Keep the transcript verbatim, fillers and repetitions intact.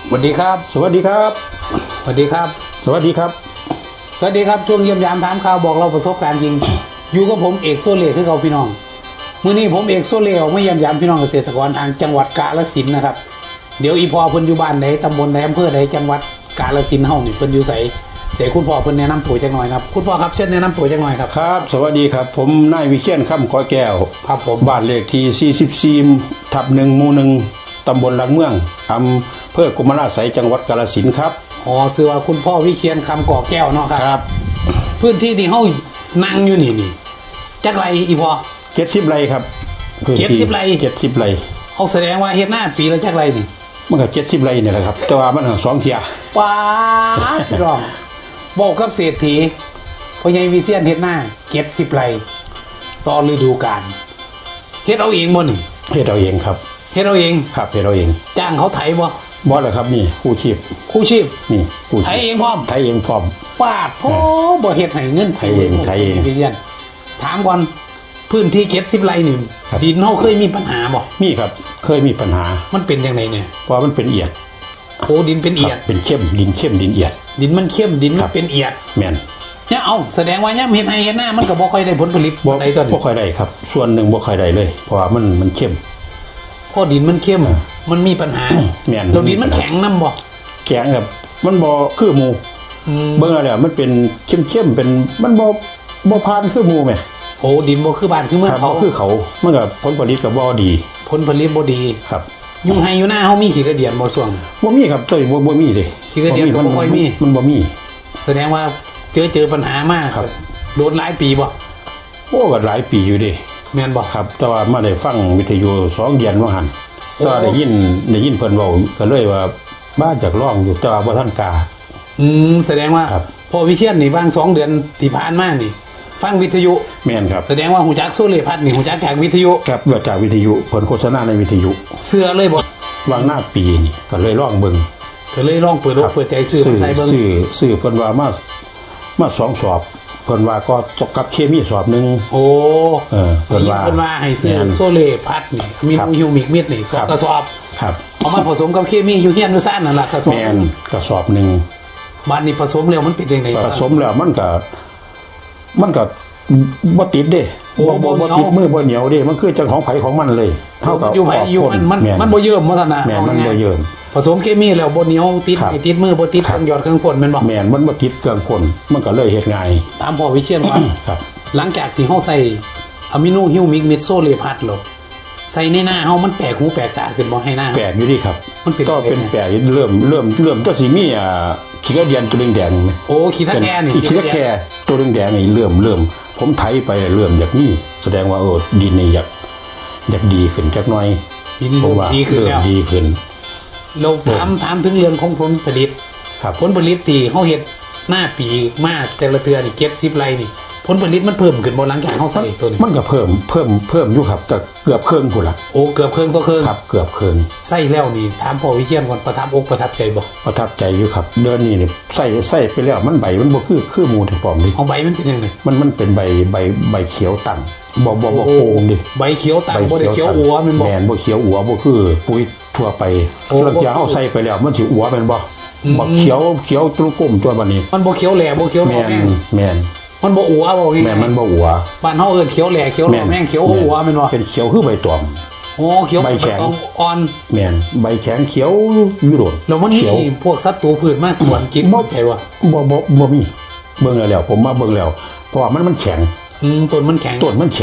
สวัสดีครับสวัสดีครับสวัสดีครับสวัสดีครับสวัสดีครับช่วงเยี่ยมยามถามข่าวบอกเราประสบการณ์จริงอยู่กับผมเอกโซเล่คือเขาพี่น้องมื้อนี้ผมเอกโซเล่ออกมาเยี่ยมยามพี่น้องเกษตรกรทางจังหวัดกาฬสินธุ์นะครับเดี๋ยวอีพอเพิ่นอยู่บ้านไหนตำบลไหนอำเภอไหนจังหวัดกาฬสินธุ์เฮานี่เพิ่นอยู่ไสเสียคุณพ่อเพิ่นแนะนำตัวจักหน่อยครับคุณพ่อครับเชิญแนะนำตัวจักหน่อยครับครับสวัสดีครับผมนายวิเชียรค่ำขอแก้วครับผมบ้านเลขที่สี่สิบสี่ทับหนึ่งหมู่หนึ่งตำบลหลักเมืองอำเภอกุมารสัยจังหวัดกาฬสินธุ์ครับอ๋อชื่อว่าคุณพ่อวิเชียรคำก่อแก้วเนาะครับครับพื้นที่ที่เฮานั่งอยู่นี่นี่จักไรอีพอเจ็ดสิบไร่ครับเจ็ดสิบไร่เจ็ดสิบไร่เอาแสดงว่าเฮ็ดหน้าปีละจักไรนี่มันก็เจ็ดสิบไร่นี่แหละครับแต่ว่ามันสองเที่ยป้าดรองบอกกับเศรษฐีพ่อใหญ่วิเชียรเฮ็ดหน้าเจ็ดสิบไร่ต่อฤดูกาลเฮ็ดเอาเองบ่นี่เฮ็ดเอาเองครับเฮ็ดเอาเองครับเฮ็ดเอาเองจ้างเขาไถบ่บ่ล่ะครับนี่กู้ชีพกู้ชีพนี่กู้ชีพไถเองพร้อมไถเองพร้อมปาดโอ้บ่เฮ็ดให้เงินไถเองไถเองวิเชียรถามก่อนพื้นที่เจ็ดสิบไร่นี่ดินเฮาเคยมีปัญหาบ่มีครับเคยมีปัญหามันเป็นจังไดเนี่ยเพราะมันเป็นเอียดโอ้ดินเป็นเอียดเป็นเข้มดินเข้มดินเอียดดินมันเข้มดินมันเป็นเอียดแม่นเนี่ยเอาแสดงว่าย่ำเฮ็ดให้เฮ็ดหน้ามันก็บ่ค่อยได้ผลผลิตบ่ได้ต้นบ่ค่อยได้ครับส่วนหนึ่งบ่ค่อยได้เลยเพราะว่ามันมันเข้มเพราะดินมันเข้มมันมีปัญหาแม่นแล้วดินมันแข็งนำบ่แข็งครับมันบ่คือหมู่เบิ่งแล้วมันเป็นเข้มๆเป็นมันบ่บ่ผ่านคือหมู่แม่โอ้ดินบ่คือบ้านคือเมืองเขาคือเขามันก็ผลผลิตก็บ่ดีผลผลิตบ่ดีครับอยู่ให้อยู่หน้าเฮามีขี้กระเดียนบ่ช่วงบ่มีครับเต้ยบ่บ่มีเด้ขี้กระเดียนก็บ่ค่อยมีมันบ่มีแสดงว่าเจอเจอปัญหามากครับโดนหลายปีบ่โอ้ก็หลายปีอยู่เด้แม่นบ่ครับแต่ว่ามาได้ฟังวิทยุสองเดือนว่าหั่นก็ได้ยินได้ยินเพิ่นเว้าก็เลยว่าบ้าจากร้องอยู่แต่ว่าบ่ทันกล้าอืมแสดงว่าพอวิเชียรนี่ฟังสองเดือนที่ผ่านมานี่ฟังวิทยุแม่นครับแสดงว่าหูจักโซเล่พัดนี่หูจักจากวิทยุครับว่าจากวิทยุเพิ่นโฆษณาในวิทยุเสื้อเลยบ่วางหน้าปีนี่ก็เลยร้องเบิ่งก็เลยร้องเปิดอกเปิดใจซื้อใส่เบิ่งซื้อซื้อเพิ่นว่ามามาสองสอบเพิ่นว่าก็ตกกับเคมีสอบนึงโอ้เออเพิ่นว่าเพิ่นว่าให้ซื้อโซเล่พัดนี่มีฮิวมิกเม็ดนี่สอบกระสอบครับเอามาผสมกับเคมีอยู่เฮียนอยู่ซ่านนั่นล่ะกระสอบแม่นกระสอบนึงบัดนี้ผสมแล้วมันเป็นจังได๋ผสมแล้วมันก็มันก็บ่ติดเด้บ่บ่บ่ติดมือบ่เหนียวเด้มันคือจังของไผของมันเลยเฮาก็อยู่ไผอยู่มันมันมันบ่เยิ้มว่าซั่นน่ะแม่นมันบ่เยิ้มผสมเคมีแล้วบ่เหนียวติดไม่ติดมือบ่ติดเครื่องหยอดเครื่องพ่นแม่นบ่แม่นมันบ่ติดเครื่องพ่นมันก็เลยเฮ็ดง่ายตามพ่อวิเชียรว่าครับหลังจากที่เฮาใส่อะมิโนฮิวมิกเม็ดโซเลพัดแล้วใส่ในหน้าเฮามันแปลกหูแปลกตาขึ้นบ่ให้หน้าแปลกอยู่ดิครับมันเป็นก็เป็นแปลกเริ่มเริ่มเริ่มก็สิมีอ่าขี้กระเดียนตัวแดงๆมั้ยโอ้ขี้ตะแกนี่ขี้ตะแกตัวแดงๆนี่เริ่มเริ่มผมไถไปเริ่มจากนี้แสดงว่าเออดินนี่อยากอยากดีขึ้นจักหน่อยผมว่าดีขึ้นแล้วดีขึ้นเราถามถามถึงเรื่องของผลผลิตครับผลผลิตที่เฮาเฮ็ดหน้าปีมากแต่ละเทื่อนี่เจ็ดสิบไร่นี่ผลผลิตมันเพิ่มขึ้นบ่หลังจากเฮาใส่ตัวนี้มันก็เพิ่มเพิ่มเพิ่มอยู่ครับก็เกือบครึ่งพุ่นล่ะโอ้เกือบครึ่งต่อครึ่งครับเกือบครึ่งใส่แล้วนี่ถามพ่อวิเชียรก่อนประทับอกประทับใจบ่ประทับใจอยู่ครับเดือนนี้นี่ใส่ใส่ไปแล้วมันใบมันบ่คือคือหมู่ที่พร้อมดิเอาใบมันเป็นจังได๋มันมันเป็นใบใบใบเขียวตั้งบ่บ่บ่โกงดิใบเขียวตั้งบ่ได้เขียวอัวแม่นบ่แม่นบ่เขียวอัวบ่คือปุ๋ยทั่วไปแล้วที่เฮาใส่ไปแล้วมันสิอัวแม่นบ่บ่เขียวเขียวตรุกลุ่มตัวบัดนี้มันบ่เขียวแหล่บ่เขียวแม่นแม่นมันบ่อัวบ่แม่มันบ่อัวบ้านเฮาเอิ้นเขียวแหล่เขียวแม่งเขียวอัวแม่นบ่เป็นเขียวคือใบตองโอ้เขียวใบแข็งอ่อนแม่นใบแข็งเขียวอยู่โดดแล้วมันมีพวกสัตว์ตัวพืชมากวนกินบ่ได้ว่าบ่บ่บ่มีเบิ่งแล้วผมมาเบิ่งแล้วเพราะว่ามันมันแข็งอืมต้นมันแข็งต้นมัน